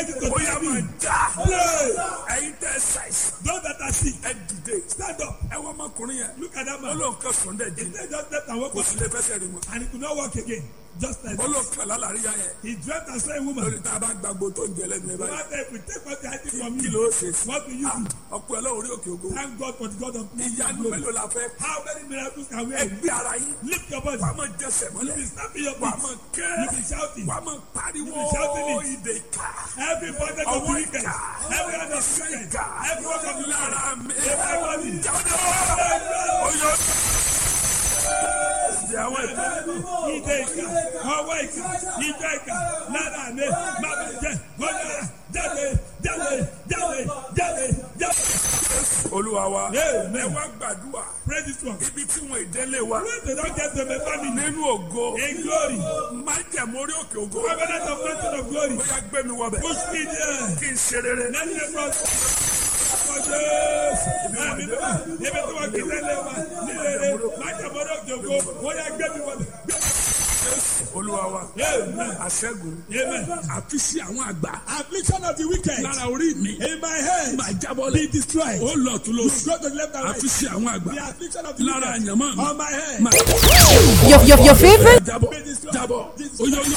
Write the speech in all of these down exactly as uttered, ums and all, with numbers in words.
fighting to Oya me. máa já. Pray. Ẹ̀yin tẹ́ ṣàìsàn. Those that are sick, Ẹ dìde. stand up. Ẹ wọ́n ọmọkùnrin yẹn. Look at that man. Olóòkè sùn dẹ̀ He jí. said just let and walk Kò up. sì lè fẹsẹ̀ rí mọ́. And he could not walk again. Just like that. Olóòkè lálàríyá yẹn. He dreamt and saw a woman. Lórí tá a bá gbàgbó tó ń jẹ lẹ́nu ẹ̀ báyìí. What if we take what they are taking from Kí you? ló ṣe sí? What will you do? Ọ̀pọ̀ ẹ̀ lọ́wọ́ orí òkè ògo. Thank God for the God of Ìyanu mélòó la fẹ́? How many miracles can we Ẹ gbé ara yín. lift your body? Wàá máa jẹsẹ̀ You mọ́lẹ̀. be snapping your Wàá feet. máa You ké. be shouting. Wàá máa pariwo. You be shouting it. Ìdè ká. Every body of the Ọwọ́ wicked. ìka. Every other of the wicked. Every one of the Lára mi. Everybody. Jáde. Oyè. Ṣé àwọn ìka? Ìdè ìka, ọwọ́ ìka, ìdè ìka, lára mi, bàbá jẹ, bọ́lá, jáde, jáde, jáde, jáde, jáde. Olúwa wa. Amen. Ẹ wá gbàdúrà. Pray this one. Ibi tí wọn ìdílé wa. When they don't get to the family, Nínú ògo. in glory, Má jẹ̀ mórí òkè ògo. covenant of mountain of glory, Bóyá gbé mi wọbẹ̀. push me there. Kí n ṣe rere. Let me cross. For Jesus. Ẹ̀mí tó wà, ibi tó wà kí tẹ́lẹ̀ wa, ní rere, má jẹ́ mọ́rọ́ òjòkó, wọ́n yà gbé mi wọlé. Olúwa wa. Amen. Àṣẹ́gun. Amen. Àfisí àwọn àgbà. Affliction of the wicked Lára orí mi. in my head Máa jábọ́ be lẹ̀. destroyed. Ó lọ tún lọ You sí. go to the left and right. Àfisí àwọn àgbà. The affliction of the Lára wicked àyànmọ́ mi. on my head. Máa Your, your, your favorite? jábọ́. Jábọ́. Oyè oyè.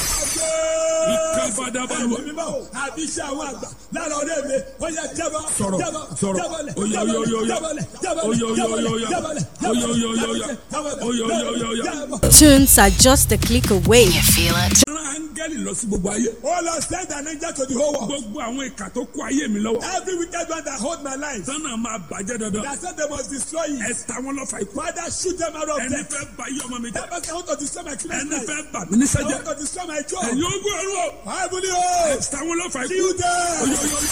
Ìkábàdàbàlùwà. Àbíṣe àwọn àgbà lára ọ̀rẹ́ mi, ó yẹ jábọ́, Sọ̀rọ̀, jábọ́, sọ̀rọ̀. jábọ́lẹ̀, Oyo, oyo, oyo, oyo. jábọ́lẹ̀, jábọ́lẹ̀, Oyo, oyo, oyo, oyo. jábọ́lẹ̀, Oyo, oyo, oyo, oyo. jábọ́lẹ̀, Oyo, oyo, oyo, oyo. jábọ́. Tunes are just a click away. You feel it? Rán áńgẹ́lì lọ sí gbogbo ayé. Oh Lord, send an angel to the whole world. Gbogbo àwọn ìkà tó kó ayé mi lọ́wọ́. Every wicked one that hold my life, Sọ́nà máa bàjẹ́ dandan. that said they must destroy it. Ẹ ta wọn lọ́fà ikú. Father, shoot them out of Ẹni death. fẹ́ bà yí ọmọ mi jẹ́. That person want to destroy my children's Ẹni life. fẹ́ bà mí níṣẹ́ I jẹ́. want to destroy my job. Ẹ̀yin ogún ẹrú o. Heavenly Ẹ host, ta wọn lọ́fà ikú. kill them. Oyo, oyo, oyo.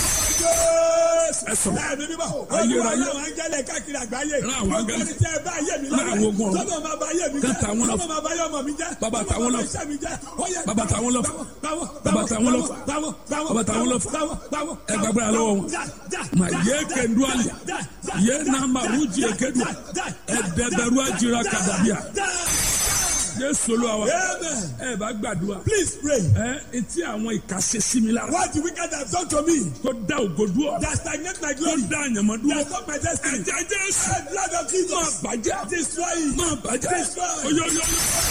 Yes. Ẹ sọ̀rọ̀. Láàbí bíbá. Ayé Olúwa ra ayé. láwọn áńgẹ́lẹ̀ káàkiri àgbáyé. Rán àwọn áńgẹ́lẹ̀. Gbogbo ẹni tí ẹ bá ayé mi Rán àwọn ogun ọ̀run. Tọ́lọ̀ máa bá ayé mi Kán jẹ́. ta wọ́n lọ. Tọ́lọ̀ máa bá ayé ọmọ mi jẹ́. Bàbá ta Tọ́lọ̀ wọ́n máa lọ. bá iṣẹ́ mi jẹ́. Ó yẹ Bàbá ta wọ́n lọ. báwọ̀, Bàbá ta wọ́n lọ. báwọ̀, báwọ̀, Bàbá ta wọ́n lọ. báwọ̀, báwọ̀. Ẹ gbàgbára lọ́wọ́ wọn. Já, já, Mà já, yé já, kenduali. já, já, Yé nàmà rújì èkédùà. Ẹ̀dẹ̀bẹ̀rù àjìrà kàdàbíà. já. Jésù Olúwa wa. Amen. Ẹ bá gbàdúrà. Please pray. Ẹ etí àwọn ìkà ṣe sí mi lára. What the wicked have done to me Tó dá ògo dúró. that stagnate my Tó glory, dá àyànmọ́ dúró. that stop my destiny. Ẹ̀jẹ̀ Jésù. The blood of Máa Jesus. bàjẹ́. Destroy it. Máa bàjẹ́. Destroy. Oyo oyo.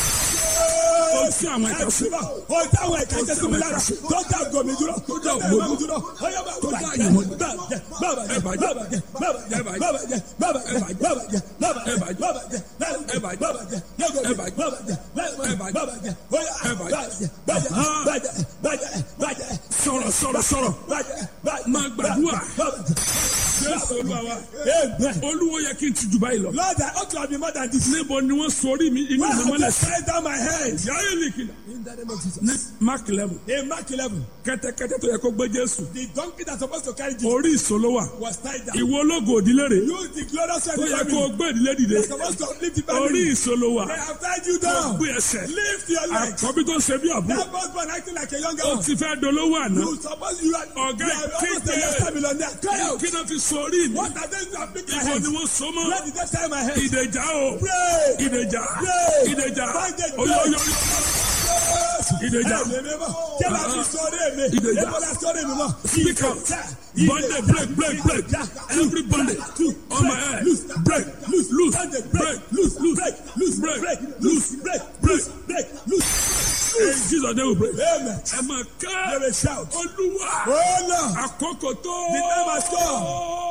Ó sí àwọn ìkà sí. Ó dáwọn ẹ̀ka jẹ́ sí mi lára. Tó dá ògo mi dúró. Tó dá ògo mi dúró. Ó yẹ bá Tó dá bàjẹ́. àyànmọ́ dúró. Bàbàjẹ́. Bàbàjẹ́. Ẹ bàjẹ́. Bàbàjẹ́. Bàbàjẹ́. Ẹ bàjẹ́. Bàbàjẹ́. Bàbàjẹ́. Ẹ bàjẹ́. Bàbàjẹ́. Ẹ Bàbàjẹ́. bàjẹ́. Bàbàjẹ́. Ẹ bàjẹ́. Bàbàjẹ́. Lọ́gọ̀dẹ̀. Ẹ bàjẹ́. Bàbàjẹ́. Ẹ bàjẹ́. Bàbàjẹ́. Ó yá. Ẹ bàjẹ́. Bàjẹ́. Ah. Bàjẹ́. Bàjẹ́. Bàjẹ́. Sọ̀rọ̀ sọ̀rọ̀ sọ̀rọ̀. Bàjẹ́. Bàjẹ́. Máa gbàdúrà. Bàjẹ́. Jésù Olúwa wa. Amen. Olúwo yẹ kí n ti jù báyìí lọ. Lord, I ought to have been more than this. Níbo ni wọ́n sọrí mi inú Why mi have mọ́lẹ̀ you sí? tied down my head? Yáyé lìkìlà. In the name of Jesus. Ní Mark eleven. In Mark eleven, Kẹ́tẹ́kẹ́tẹ́ tó yẹ kó gbé Jésù. the donkey that's supposed to carry Jesus Orí ìṣòló wà. was tied down. Ìwọ ológo òdílé rè. You, the glorious Tó and yẹ kó family, gbé ìdílé dìde. you're supposed to lift the Orí family. ìṣòló wà. They have tied you Kó down. gbé ẹsẹ̀. Lift your legs. Àkọ́bí tó ṣe bí àbúrò. That husband acting like a younger Ó one. ti fẹ́ dolówó àná. You suppose you are, Ọ̀gá you are almost a ìkéde. master millionaire. Cry out. Kí náà fi sọ orí mi? What are they doing to pick my Ìbò head? ni wọ́n so mọ́. Where did they tie my head? Ìdèjà o. Pray. Ìdèjà. Pray. Ìdèjà. Bondage. Oyo oyo oyo. Ìdèjà. Jẹ́bà fi sọ̀rọ̀ mi. Ìdèjà. Jẹ́bà la sọ̀rọ̀ mi mọ́. Speak out. Bondage break break break. Every bondage on my head. Loose, Break. loose, Loose. break, Break. loose, Loose. break, loose, Break. break, Loose. loose, break, Break. break, loose. In Jesus' name we pray. Amen. Ẹ máa They ká. will shout. Olúwa. Oh Lord, Àkókò tó. the time has come.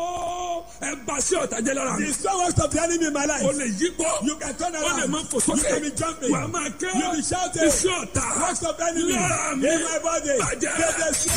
Ẹ bá sí ọ̀tá jẹ́ lára mi. The strongest of the enemy in my life. O lè yí pọ̀. You can turn O lè around. máa fò You sókè. can be jumping. Wà á máa ká. You be shouting. Iṣẹ́ ọ̀tá. Works of the enemy Lára in mi. my body. Bàjẹ́. They destroy.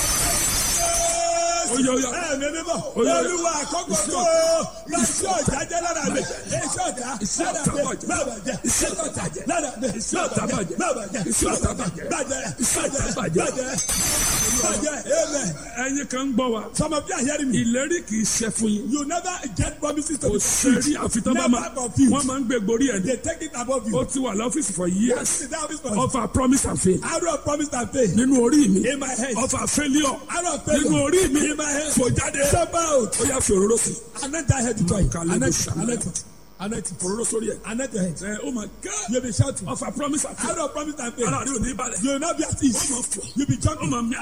Oyo oyo. Ẹ̀mí mímọ́. Oyo, oyo. Olúwa àkókò tó. Iṣẹ́ ọ̀tá jẹ́ lára mi. Iṣẹ́ ọ̀tá. Iṣẹ́ lára ọ̀tá mi. bàjẹ́. Bàbá jẹ́. Iṣẹ́ ọ̀tá jẹ́. Lára mi. Iṣẹ́ ọ̀tá bàjẹ́. Bàbá jẹ́. Iṣẹ́ ọ̀tá bàjẹ́. Bàjẹ́. Iṣẹ́ ọ̀tá Bàjẹ́. bàjẹ́. Bàjẹ́. Bàjẹ́. Amen. Ẹ̀yin kan ń gbọ́ wa. Some of you are hearing me. Ìlérí kì í ṣe fún yín. You never get promises to Kò be sẹ́rí àfitán bá máa. Never confused. Wọ́n máa ń gbé gborí ẹ̀ dé. They take it above you. Ó ti wà lọ́fíìsì for years. Sit down, this one. Offer promise and faith. Arrow of promise and faith. Nínú orí mi. In my head. Offer failure. Arrow of faith. Nínú orí mi. In my head. Fò jáde. Step out. Ó yá fi òróró sí. Anoint that head to join. Kàlẹ́ Anoint ló it. ṣàlàyé. Anoint it. Anoint it. Òróró sórí ẹ̀. Anoint your head. Ẹ ó máa ká. You'll be shouting. Offer promise and faith. Arrow of promise and faith. Ara rí òní balẹ̀. You will not be at ease. Ó máa fò. You'll be Ó jumping. máa mí